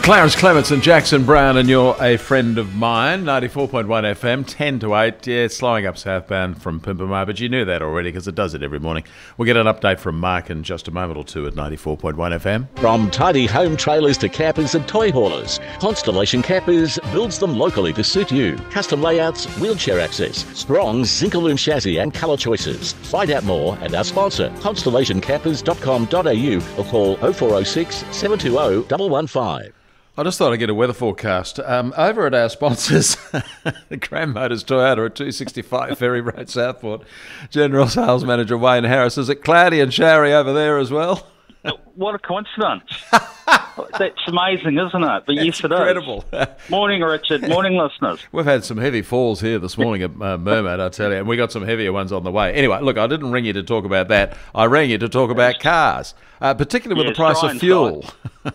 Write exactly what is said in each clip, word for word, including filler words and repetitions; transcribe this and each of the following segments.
Clarence Clements and Jackson Brown, and you're a friend of mine. ninety-four point one F M, ten to eight. Yeah, it's slowing up southbound from Pimpamar, but you knew that already because it does it every morning. We'll get an update from Mark in just a moment or two at ninety-four point one F M. From tidy home trailers to campers and toy haulers, Constellation Campers builds them locally to suit you. Custom layouts, wheelchair access, strong Zinc-Alume chassis and colour choices. Find out more at our sponsor, constellation campers dot com dot a u, or call oh four oh six, seven two oh, one one five. I just thought I'd get a weather forecast. Um, over at our sponsors, Graham Motors Toyota at two sixty-five Ferry Road, Southport. General Sales Manager Wayne Harris. Is it cloudy and showery over there as well? What a coincidence. That's amazing, isn't it? But yes, it incredible. is. Morning, Richard. Morning, listeners. We've had some heavy falls here this morning at uh, Mermaid, I tell you, and we got some heavier ones on the way. Anyway, look, I didn't ring you to talk about that. I rang you to talk about cars, uh, particularly with yes, the price of fuel.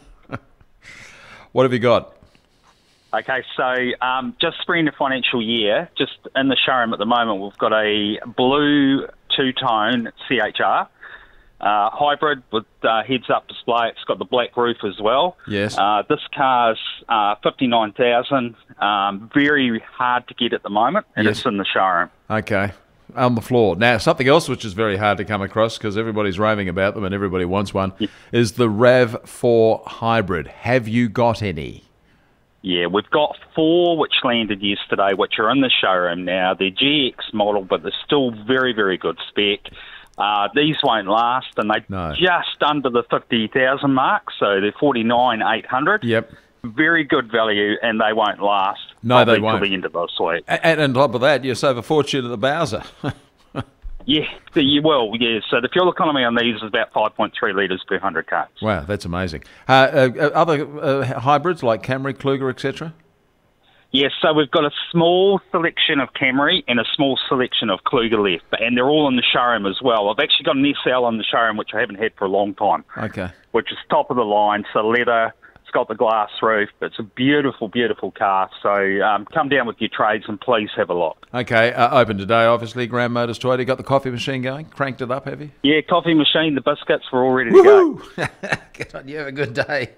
What have you got? Okay, so um, just spring the financial year, just in the showroom at the moment, we've got a blue two-tone C H R. Uh, hybrid with uh, heads-up display. It's got the black roof as well. Yes. Uh, this car's uh, fifty-nine thousand dollars. Um, very hard to get at the moment, and Yes. it's in the showroom. Okay. On the floor. Now, something else which is very hard to come across because everybody's raving about them and everybody wants one Yeah. is the RAV four Hybrid. Have you got any? Yeah, we've got four which landed yesterday, which are in the showroom now. They're G X model, but they're still very, very good spec. Uh, these won't last, and they're No. just under the fifty thousand mark, so they're forty-nine eight hundred. Yep. Very good value, and they won't last. No, probably they won't. Till the end of this week. And, and on top of that, you save a fortune at the Bowser. Yeah, you will. Yeah. So the fuel economy on these is about five point three litres per one hundred cars. Wow, that's amazing. Uh, uh, other uh, hybrids like Camry, Kluger, et cetera? Yes, so we've got a small selection of Camry and a small selection of Kluger left, and they're all in the showroom as well. I've actually got an S L in the showroom, which I haven't had for a long time, Okay. which is top of the line, so leather. It's got the glass roof. It's a beautiful, beautiful car. So um, come down with your trades and please have a look. Okay, uh, open today, obviously. Graham Motors Toyota. You got the coffee machine going? Cranked it up, have you? Yeah, coffee machine, the biscuits, we're all ready to go. Woohoo! Get on, you have a good day.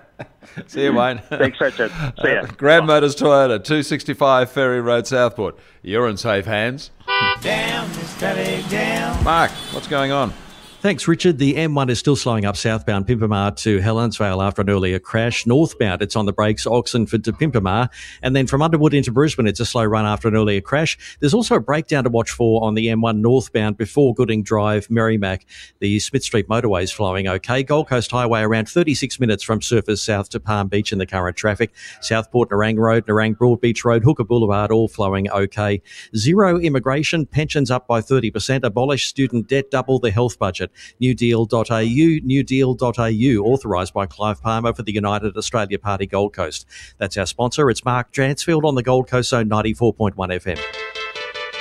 See you, Wayne. Thanks, Richard. See ya. Uh, Graham Motors Toyota, two sixty-five Ferry Road, Southport. You're in safe hands. Down, Mister down. Mark, what's going on? Thanks, Richard. The M one is still slowing up southbound Pimpamar to Helensvale after an earlier crash. Northbound, it's on the brakes, Oxenford to Pimpamar. And then from Underwood into Brisbane, it's a slow run after an earlier crash. There's also a breakdown to watch for on the M one northbound before Gooding Drive, Merrimack. The Smith Street motorway is flowing okay. Gold Coast Highway around thirty-six minutes from Surfers South to Palm Beach in the current traffic. Southport, Nerang Road, Nerang Broadbeach Road, Hooker Boulevard, all flowing okay. Zero immigration, pensions up by thirty percent, abolish student debt, double the health budget. new deal dot a u, new deal dot a u, authorised by Clive Palmer for the United Australia Party Gold Coast. That's our sponsor. It's Mark Dransfield on the Gold Coast Zone ninety-four point one F M.